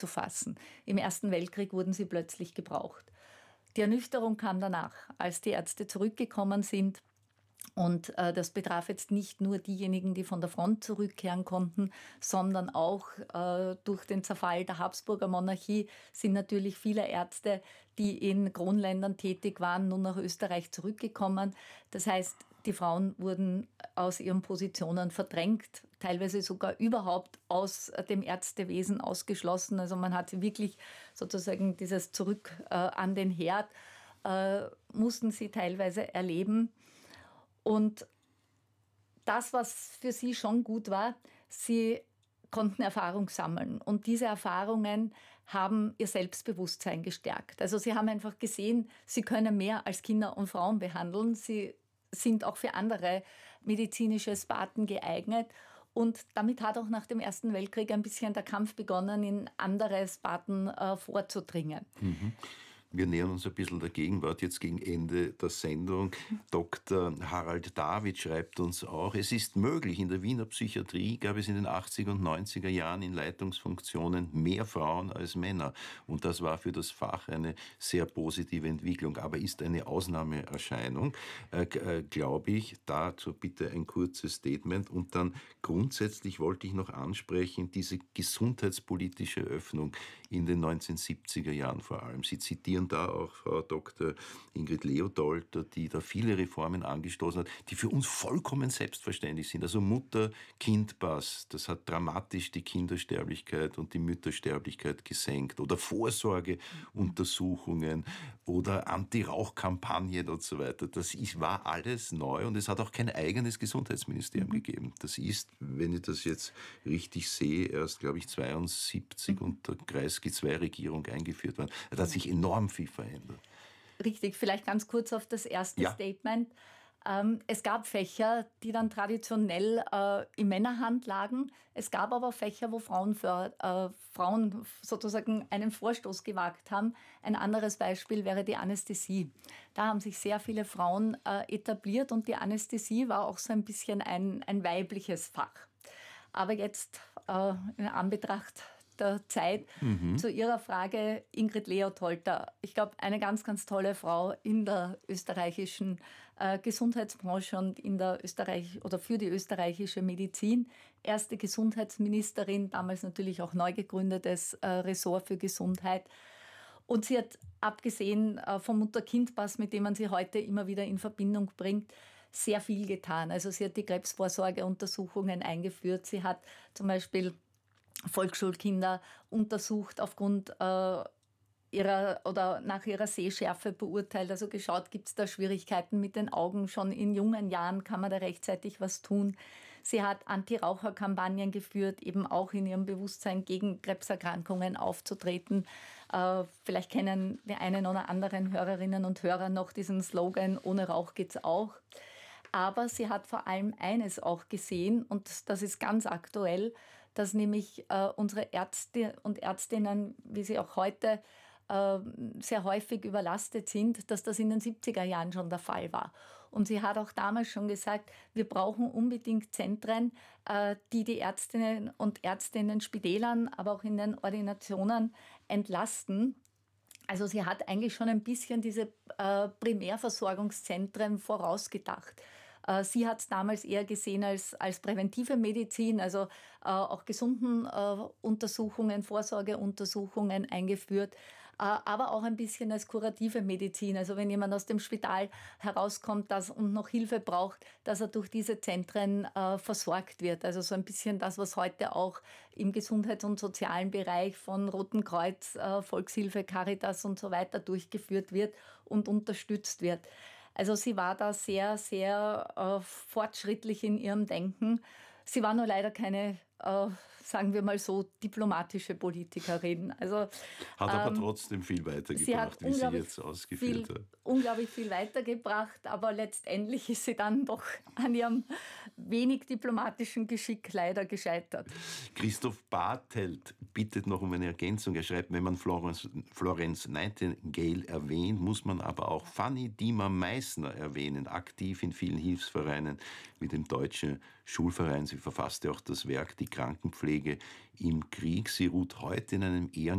zu fassen. Im Ersten Weltkrieg wurden sie plötzlich gebraucht. Die Ernüchterung kam danach, als die Ärzte zurückgekommen sind. Und das betraf jetzt nicht nur diejenigen, die von der Front zurückkehren konnten, sondern auch durch den Zerfall der Habsburger Monarchie sind natürlich viele Ärzte, die in Kronländern tätig waren, nun nach Österreich zurückgekommen. Das heißt, die Frauen wurden aus ihren Positionen verdrängt, teilweise sogar überhaupt aus dem Ärztewesen ausgeschlossen. Also man hat wirklich sozusagen dieses Zurück an den Herd, mussten sie teilweise erleben. Und das, was für sie schon gut war, sie konnten Erfahrung sammeln. Und diese Erfahrungen haben ihr Selbstbewusstsein gestärkt. Also sie haben einfach gesehen, sie können mehr als Kinder und Frauen behandeln. Sie sind auch für andere medizinische Sparten geeignet. Und damit hat auch nach dem Ersten Weltkrieg ein bisschen der Kampf begonnen, in andere Sparten vorzudringen. Mhm. Wir nähern uns ein bisschen der Gegenwart, jetzt gegen Ende der Sendung. Dr. Harald David schreibt uns auch, es ist möglich, in der Wiener Psychiatrie gab es in den 80er und 90er Jahren in Leitungsfunktionen mehr Frauen als Männer. Und das war für das Fach eine sehr positive Entwicklung, aber ist eine Ausnahmeerscheinung, glaube ich. Dazu bitte ein kurzes Statement. Und dann grundsätzlich wollte ich noch ansprechen, diese gesundheitspolitische Öffnung in den 1970er Jahren vor allem. Sie zitieren da auch Frau Dr. Ingrid Leopold, die da viele Reformen angestoßen hat, die für uns vollkommen selbstverständlich sind. Also Mutter-Kind-Pass, das hat dramatisch die Kindersterblichkeit und die Müttersterblichkeit gesenkt. Oder Vorsorgeuntersuchungen oder Anti-Rauch-Kampagnen und so weiter. Das war alles neu und es hat auch kein eigenes Gesundheitsministerium gegeben. Das ist, wenn ich das jetzt richtig sehe, erst, glaube ich, 1972 unter Kreisky-II-Regierung eingeführt worden. Das hat sich enorm viel verändert. Richtig, vielleicht ganz kurz auf das erste Statement. Es gab Fächer, die dann traditionell in Männerhand lagen. Es gab aber Fächer, wo Frauen sozusagen einen Vorstoß gewagt haben. Ein anderes Beispiel wäre die Anästhesie. Da haben sich sehr viele Frauen etabliert und die Anästhesie war auch so ein bisschen ein weibliches Fach. Aber jetzt in Anbetracht der Zeit zu Ihrer Frage, Ingrid Leopold. Ich glaube, eine ganz, ganz tolle Frau in der österreichischen Gesundheitsbranche und für die österreichische Medizin. Erste Gesundheitsministerin, damals natürlich auch neu gegründetes Ressort für Gesundheit. Und sie hat, abgesehen vom Mutter-Kind-Pass, mit dem man sie heute immer wieder in Verbindung bringt, sehr viel getan. Also sie hat die Krebsvorsorgeuntersuchungen eingeführt. Sie hat zum Beispiel Volksschulkinder untersucht aufgrund nach ihrer Sehschärfe beurteilt, also geschaut, gibt es da Schwierigkeiten mit den Augen, schon in jungen Jahren kann man da rechtzeitig was tun. Sie hat Anti-Raucher-Kampagnen geführt, eben auch in ihrem Bewusstsein gegen Krebserkrankungen aufzutreten. Vielleicht kennen die einen oder anderen Hörerinnen und Hörer noch diesen Slogan, ohne Rauch geht's auch. Aber sie hat vor allem eines auch gesehen, und das ist ganz aktuell, dass nämlich unsere Ärzte und Ärztinnen, wie sie auch heute sehr häufig überlastet sind, dass das in den 70er Jahren schon der Fall war. Und sie hat auch damals schon gesagt, wir brauchen unbedingt Zentren, die Ärztinnen und Ärzte in den Spitälern, aber auch in den Ordinationen entlasten. Also sie hat eigentlich schon ein bisschen diese Primärversorgungszentren vorausgedacht. Sie hat es damals eher gesehen als präventive Medizin, also auch gesunden Untersuchungen, Vorsorgeuntersuchungen eingeführt, aber auch ein bisschen als kurative Medizin. Also wenn jemand aus dem Spital herauskommt und noch Hilfe braucht, dass er durch diese Zentren versorgt wird. Also so ein bisschen das, was heute auch im Gesundheits- und sozialen Bereich von Roten Kreuz, Volkshilfe, Caritas und so weiter durchgeführt wird und unterstützt wird. Also sie war da sehr, sehr fortschrittlich in ihrem Denken. Sie war nur leider keine, sagen wir mal so, diplomatische Politikerin. Also, hat aber trotzdem viel weitergebracht, wie sie jetzt ausgeführt hat. Unglaublich viel weitergebracht, aber letztendlich ist sie dann doch an ihrem wenig diplomatischen Geschick leider gescheitert. Christoph Bartelt bittet noch um eine Ergänzung. Er schreibt, wenn man Florence Nightingale erwähnt, muss man aber auch Fanny Diemer-Meissner erwähnen, aktiv in vielen Hilfsvereinen wie dem Deutschen Schulverein. Sie verfasste auch das Werk Die Krankenpflege im Krieg. Sie ruht heute in einem